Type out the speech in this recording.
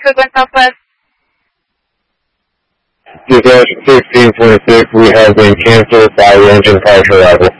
Frequent Southwest. Dispatch 1626, we have been canceled by the engine partial level.